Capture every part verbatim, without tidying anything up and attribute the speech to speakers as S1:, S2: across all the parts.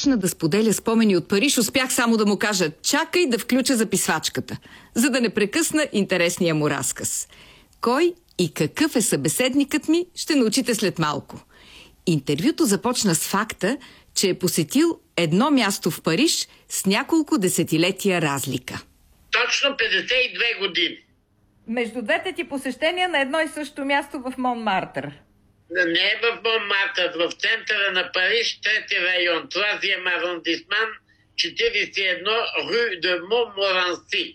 S1: започна да споделя спомени от Париж, успях само да му кажа: чакай да включа записвачката, за да не прекъсна интересния му разказ. Кой и какъв е събеседникът ми, ще научите след малко. Интервюто започна с факта, че е посетил едно място в Париж с няколко десетилетия разлика.
S2: Точно петдесет и две години.
S1: Между двете ти посещения на едно и също място в Монмартър.
S2: Не е в Монмартър, в центъра на Париж, трети район, троазием аррондисман, четиридесет и едно рue de Montmorency.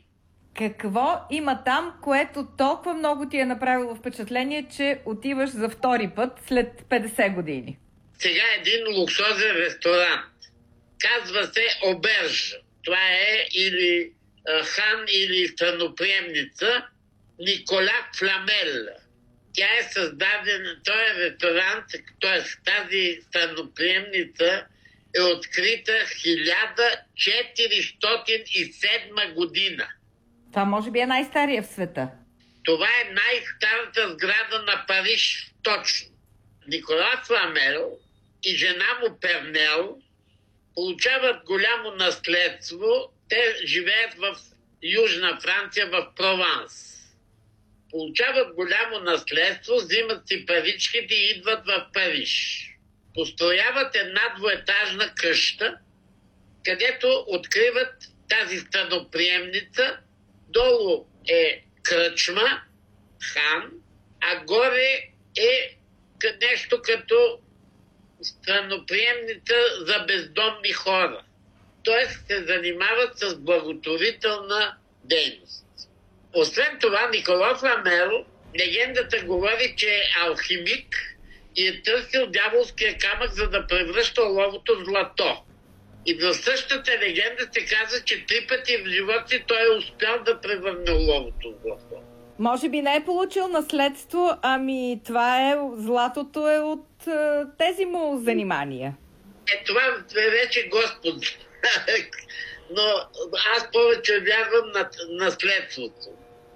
S1: Какво има там, което толкова много ти е направило впечатление, че отиваш за втори път след петдесет години?
S2: Сега един луксозен ресторант. Казва се Оберж. Това е или хан, или страноприемница Никола Фламел. Тя е създадена, този ресторант, т.е. тази страноприемница е открита хиляда четиристотин и седма година.
S1: Това може би е най-стария в света.
S2: Това е най-старата сграда на Париж точно. Никола Фламел и жена му Пернел получават голямо наследство. Те живеят в Южна Франция, в Прованс. Получават голямо наследство, взимат си паричките и идват в Париж. Построяват една двуетажна къща, където откриват тази станоприемница. Долу е кръчма, хан, а горе е нещо като страноприемница за бездомни хора. Тоест се занимават с благотворителна дейност. Освен това, Никола Фламел, легендата говори, че е алхимик и е търсил дяволския камък, за да превръща оловото в злато. И в същата легенда се казва, че три пъти в живота си той е успял да превърне оловото в злато.
S1: Може би не е получил наследство, ами това е, златото е от е, тези му занимания.
S2: Е, това е вече Господ. Но аз повече вярвам на наследството.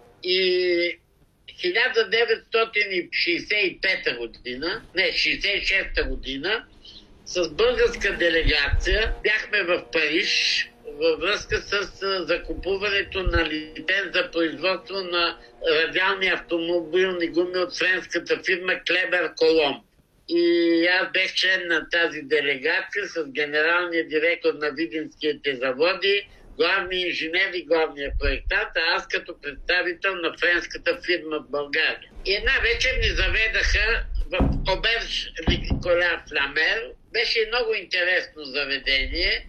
S2: И хиляда деветстотин шейсет и пета година, не, шейсет и шеста година, с българска делегация бяхме в Париж във връзка с закупуването на лиценз за производство на радиални автомобилни гуми от френската фирма Клебер Коломб. И аз бех член на тази делегация с генералния директор на видинските заводи, главния инженер и главния проектант, а аз като представител на френската фирма в България. И една вечер ни заведаха в Оберж Никола Фламел. Беше много интересно заведение,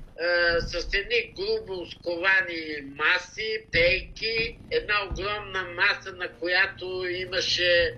S2: с едни грубо сковани маси, пейки, една огромна маса, на която имаше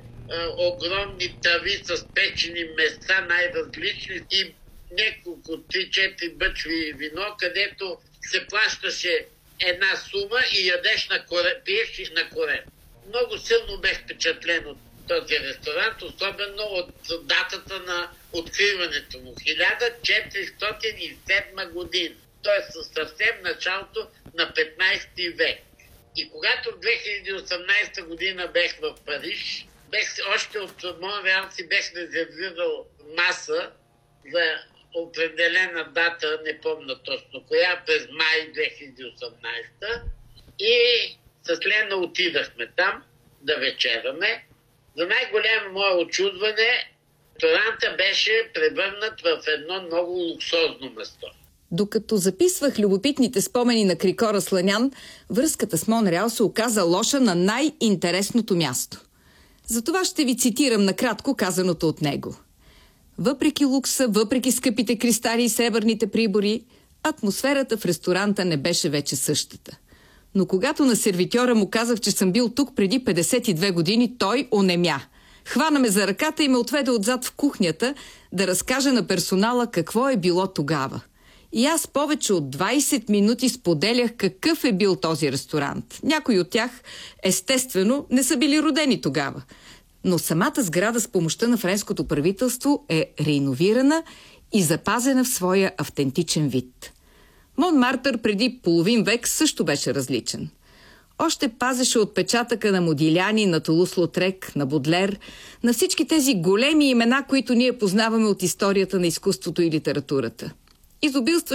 S2: огромни тави с печени места, най-различни, и няколко три-четири бъчви вино, където се плащаше една сума и ядеш на коре, пиеш на коре. Много силно бех впечатлен от този ресторант, особено от датата на откриването му. хиляда четиристотин и седма година. Т.е. съвсем началото на петнайсети век. И когато в две хиляди и осемнайсета година бех в Париж, бех, още от Монреал си бех резервирал маса за определена дата, не помня точно коя, през май две хиляди и осемнайсета. И с Лена отидахме там да вечераме. За най-голямо мое очудване, ресторанта беше превърнат в едно много луксозно место.
S1: Докато записвах любопитните спомени на Крикора Сланян, връзката с Монреал се оказа лоша на най-интересното място. Затова ще ви цитирам накратко казаното от него. Въпреки лукса, въпреки скъпите кристали и сребърните прибори, атмосферата в ресторанта не беше вече същата. Но когато на сервитьора му казах, че съм бил тук преди петдесет и две години, той онемя. Хвана ме за ръката и ме отведе отзад в кухнята да разкаже на персонала какво е било тогава. И аз повече от двайсет минути споделях какъв е бил този ресторант. Някои от тях, естествено, не са били родени тогава. Но самата сграда с помощта на френското правителство е реиновирана и запазена в своя автентичен вид. Монмартър преди половин век също беше различен. Още пазеше отпечатъка на Модиляни, на Тулус-Лотрек, на Бодлер, на всички тези големи имена, които ние познаваме от историята на изкуството и литературата. Изобилства